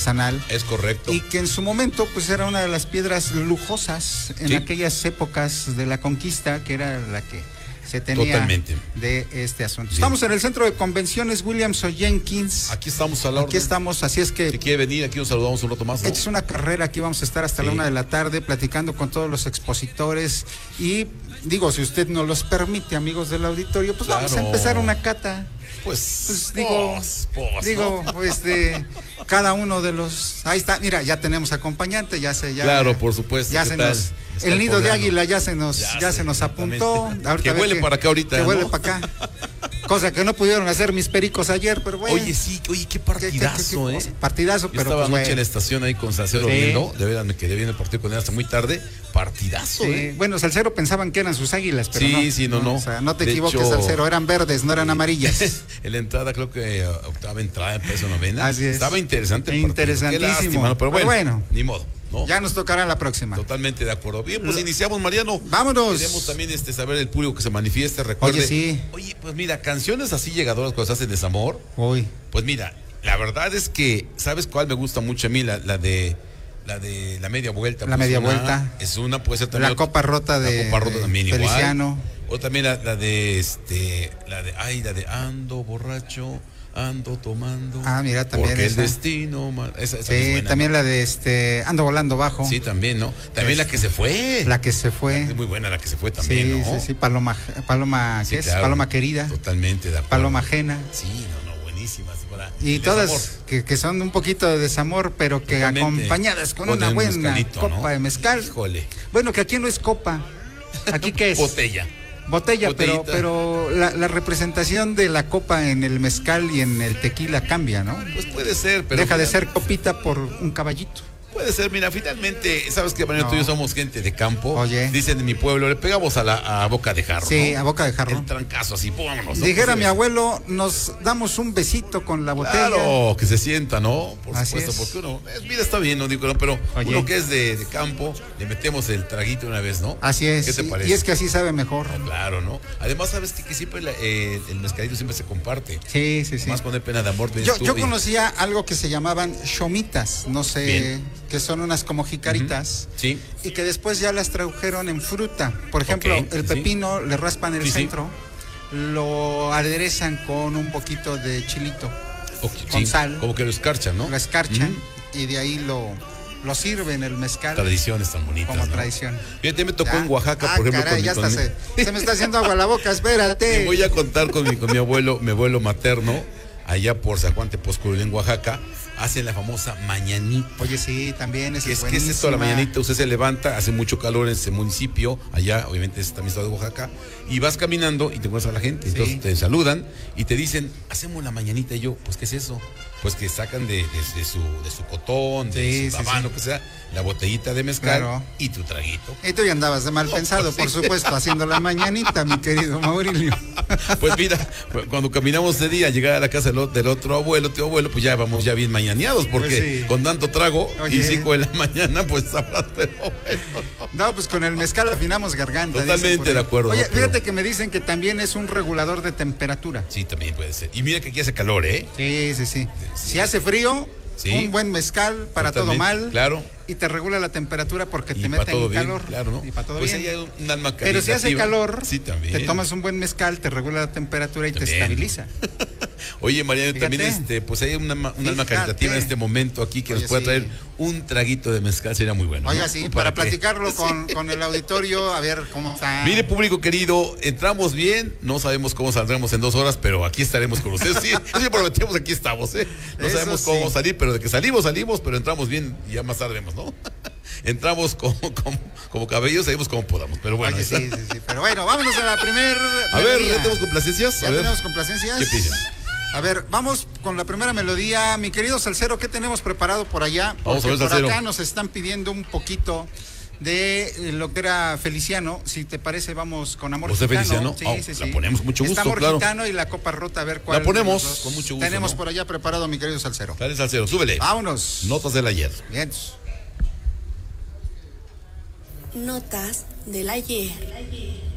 artesanal. Es correcto. Y que en su momento pues era una de las piedras lujosas en aquellas épocas de la conquista, que era la que se tenía totalmente de este asunto. Sí. Estamos en el centro de convenciones Williams O. Jenkins. Aquí estamos a la orden. Aquí estamos, así es que si quiere venir, aquí nos saludamos un rato más, ¿no? es una carrera, aquí vamos a estar hasta la 1 de la tarde platicando con todos los expositores y digo, si usted nos los permite, amigos del auditorio, pues vamos a empezar una cata. Pues digo, cada uno de los, ahí está, mira, ya tenemos acompañante, claro, por supuesto. Ya se nos, el nido de águila ya se nos apuntó. Ahorita que huele para acá ahorita. Que huele para acá. Cosa que no pudieron hacer mis pericos ayer, pero bueno. Oye, sí, qué partidazo, partidazo, yo pero estaba pues, anoche en la estación ahí con Salcero viendo, de verdad me quedé viendo el partido con él hasta muy tarde, partidazo, Bueno, Salcero pensaban que eran sus águilas, pero no. O sea, no te equivoques, Salcero, eran verdes, no eran amarillas. En la entrada creo que octava entrada en peso novena. Así es. Estaba interesante el partido. Interesantísimo. Qué lástima, ¿no? Pero bueno, ni modo. ¿No? Ya nos tocará la próxima. Totalmente de acuerdo. Bien, pues iniciamos, Mariano. Vámonos. Queremos también saber el público que se manifieste, recuerde. Oye, sí. Oye, pues mira, canciones así llegadoras cuando se hacen desamor. Uy. Pues mira, la verdad es que, ¿sabes cuál me gusta mucho a mí? La de la media vuelta. La media vuelta. Es una, puede ser también. La copa rota de también Feliciano. Igual. O también la de ando borracho, ando tomando. Ah, mira, también porque esa. el destino. Esa sí, es buena, también ¿no? La de ando volando bajo. Sí, también, ¿no? También la que se fue. La que se fue. Es muy buena la que se fue también, ¿no? Sí, Paloma, sí, ¿qué es? Claro, Paloma querida. Totalmente de acuerdo. Paloma ajena. Sí, buenísimas. Y todas que son un poquito de desamor, pero que totalmente, acompañadas con una buena copa, ¿no? De mezcal. Híjole. Bueno, que aquí no es copa. ¿Aquí qué es? Botella, pero la representación de la copa en el mezcal y en el tequila cambia, ¿no? Pues puede ser, pero deja de ser copita por un caballito. Puede ser, mira, finalmente, sabes que Mariano, tú y yo somos gente de campo. Oye. Dicen en mi pueblo, le pegamos a boca de jarro. Sí, ¿no? a boca de jarro. El trancazo así, vámonos. Dijera mi abuelo, nos damos un besito con la botella. Claro, que se sienta, ¿no? Por así supuesto, es. porque uno, mira, está bien, no digo, no, pero oye, uno que es de campo, le metemos el traguito una vez, ¿no? Así es. ¿Qué te parece? Y es que así sabe mejor. No, claro, ¿no? Además, sabes que siempre el mezcalito siempre se comparte. Sí. Más poner pena de amor. Yo conocía algo que se llamaban shomitas, no sé, bien, que son unas como jicaritas, sí, y que después ya las tradujeron en fruta. Por ejemplo, el pepino le raspan el centro, lo aderezan con un poquito de chilito, con sal. Como que lo escarchan, ¿no? Lo escarchan y de ahí lo sirven el mezcal. Tradiciones tan bonitas, como ¿no? Tradición. Fíjate, me tocó en Oaxaca, por ejemplo. Caray, se me está haciendo agua la boca, espérate. Te voy a contar con mi abuelo materno, allá por San Juan Tepoztlán, en Oaxaca. Hacen la famosa mañanita. Oye, sí, también es ¿Qué es esto, la mañanita? Usted se levanta, hace mucho calor en ese municipio, allá, obviamente, es también estado de Oaxaca, y vas caminando y te encuentras a la gente. Entonces te saludan y te dicen, hacemos la mañanita. Y yo, pues, ¿qué es eso? Pues que sacan de su cotón, de su habano, lo que sea, la botellita de mezcal y tu traguito. Y tú ya andabas de mal pensado, por supuesto, haciendo la mañanita, mi querido Maurilio. Pues mira, cuando caminamos ese día a llegar a la casa del otro abuelo, tío abuelo, pues ya vamos ya bien mañaneados, porque con tanto trago y 5 de la mañana, pues sabrás, pero bueno. No, pues con el mezcal afinamos garganta. Totalmente de acuerdo. Oye, fíjate que me dicen que también es un regulador de temperatura. Sí, también puede ser. Y mira que aquí hace calor, ¿eh? Sí. Si hace frío, un buen mezcal para todo mal. Claro. Y te regula la temperatura porque te mete en calor. Claro, ¿no? Y para todo pues bien. Hay un alma caritativa. Pero si hace calor, también. te tomas un buen mezcal, te regula la temperatura y te estabiliza. Oye, Mariano, también pues hay un alma caritativa en este momento aquí que nos pueda traer un traguito de mezcal, sería muy bueno. Oiga, sí, para platicarlo con el auditorio, a ver cómo está. Mire, público querido, entramos bien, no sabemos cómo saldremos en 2 horas, pero aquí estaremos con ustedes. Sí prometemos, aquí estamos, ¿eh? No sabemos cómo vamos a salir, pero de que salimos, pero entramos bien y ya más tarde vemos, ¿no? Entramos como cabellos, salimos como podamos, pero bueno. Oye, sí. Pero bueno, vámonos a la primera. A ver, ¿ya tenemos complacencias? ¿Tenemos complacencias? ¿Qué piden? A ver, vamos con la primera melodía. Mi querido Salcero, ¿qué tenemos preparado por allá? Vamos a ver, por Salcero. Acá nos están pidiendo un poquito de lo que era Feliciano. Si te parece, vamos con Amor Gitano. Feliciano? Sí. La ponemos con mucho gusto, Está Amor claro. Gitano y la Copa Rota, a ver cuál. La ponemos con mucho gusto. Tenemos por allá preparado, mi querido Salcero. Dale, Salcero, súbele. Vámonos. Notas del ayer. Bien. Notas del ayer.